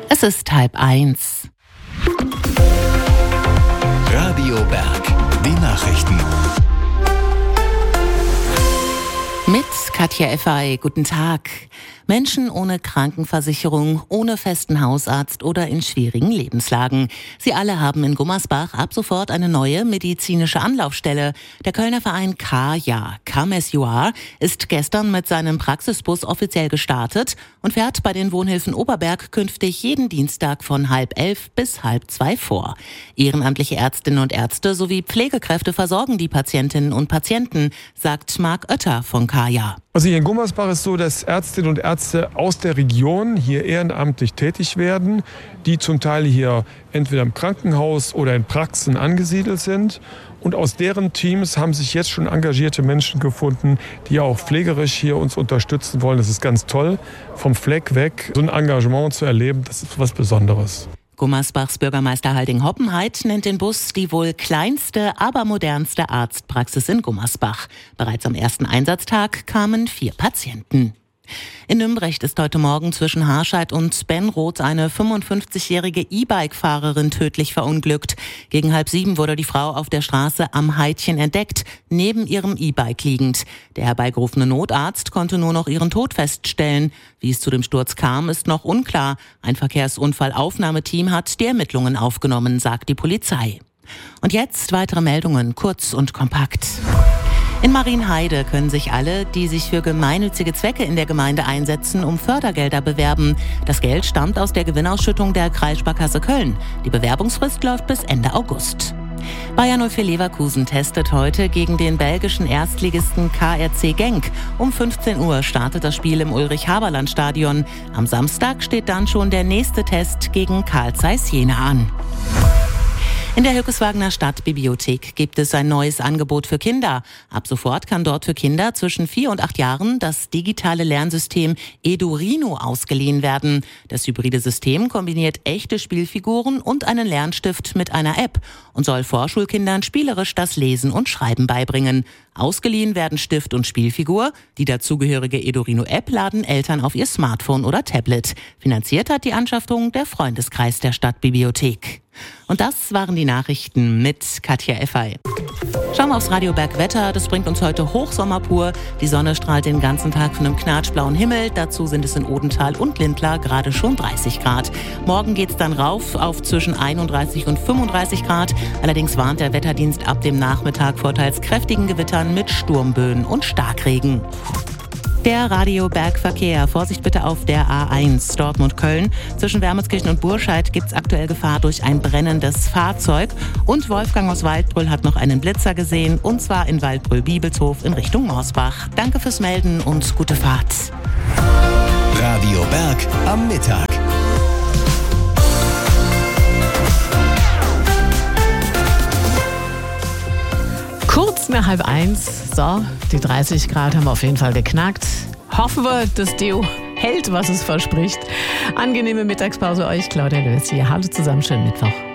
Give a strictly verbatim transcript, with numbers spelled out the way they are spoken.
Es ist halb eins. Radio Berg, die Nachrichten. Mit Katja Effay, guten Tag. Menschen ohne Krankenversicherung, ohne festen Hausarzt oder in schwierigen Lebenslagen. Sie alle haben in Gummersbach ab sofort eine neue medizinische Anlaufstelle. Der Kölner Verein Kaya, Come As You Are, ist gestern mit seinem Praxisbus offiziell gestartet und fährt bei den Wohnhilfen Oberberg künftig jeden Dienstag von halb elf bis halb zwei vor. Ehrenamtliche Ärztinnen und Ärzte sowie Pflegekräfte versorgen die Patientinnen und Patienten, sagt Marc Oetter von Kaya. Also hier in Gummersbach ist so, dass Ärztinnen und Ärzte aus der Region hier ehrenamtlich tätig werden, die zum Teil hier entweder im Krankenhaus oder in Praxen angesiedelt sind. Und aus deren Teams haben sich jetzt schon engagierte Menschen gefunden, die auch pflegerisch hier uns unterstützen wollen. Das ist ganz toll, vom Fleck weg so ein Engagement zu erleben, das ist was Besonderes. Gummersbachs Bürgermeister Halding Hoppenheit nennt den Bus die wohl kleinste, aber modernste Arztpraxis in Gummersbach. Bereits am ersten Einsatztag kamen vier Patienten. In Nümbrecht ist heute Morgen zwischen Harscheid und Benroth eine fünfundfünfzigjährige E-Bike-Fahrerin tödlich verunglückt. Gegen halb sieben wurde die Frau auf der Straße am Heidchen entdeckt, neben ihrem E-Bike liegend. Der herbeigerufene Notarzt konnte nur noch ihren Tod feststellen. Wie es zu dem Sturz kam, ist noch unklar. Ein Verkehrsunfallaufnahmeteam hat die Ermittlungen aufgenommen, sagt die Polizei. Und jetzt weitere Meldungen, kurz und kompakt. In Marienheide können sich alle, die sich für gemeinnützige Zwecke in der Gemeinde einsetzen, um Fördergelder bewerben. Das Geld stammt aus der Gewinnausschüttung der Kreissparkasse Köln. Die Bewerbungsfrist läuft bis Ende August. Bayer null vier Leverkusen testet heute gegen den belgischen Erstligisten K R C Genk. Um fünfzehn Uhr startet das Spiel im Ulrich-Haberland-Stadion. Am Samstag steht dann schon der nächste Test gegen Carl Zeiss Jena an. In der Hückeswagener Stadtbibliothek gibt es ein neues Angebot für Kinder. Ab sofort kann dort für Kinder zwischen vier und acht Jahren das digitale Lernsystem Edurino ausgeliehen werden. Das hybride System kombiniert echte Spielfiguren und einen Lernstift mit einer App und soll Vorschulkindern spielerisch das Lesen und Schreiben beibringen. Ausgeliehen werden Stift und Spielfigur. Die dazugehörige Edurino-App laden Eltern auf ihr Smartphone oder Tablet. Finanziert hat die Anschaffung der Freundeskreis der Stadtbibliothek. Und das waren die Nachrichten mit Katja Effay. Schauen wir aufs Radio Berg Wetter. Das bringt uns heute Hochsommer pur. Die Sonne strahlt den ganzen Tag von einem knatschblauen Himmel. Dazu sind es in Odenthal und Lindlar gerade schon dreißig Grad. Morgen geht's dann rauf auf zwischen einunddreißig und fünfunddreißig Grad. Allerdings warnt der Wetterdienst ab dem Nachmittag vor teils kräftigen Gewittern mit Sturmböen und Starkregen. Der Radio Bergverkehr. Vorsicht bitte auf der A eins Dortmund-Köln. Zwischen Wermelskirchen und Burscheid gibt es aktuell Gefahr durch ein brennendes Fahrzeug. Und Wolfgang aus Waldbröl hat noch einen Blitzer gesehen, und zwar in Waldbröl-Biebelshof in Richtung Morsbach. Danke fürs Melden und gute Fahrt. Radio Berg am Mittag. Kurz nach halb eins. So, die dreißig Grad haben wir auf jeden Fall geknackt. Hoffen wir, das Deo hält, was es verspricht. Angenehme Mittagspause euch, Claudia Löß hier. Hallo zusammen, schönen Mittwoch.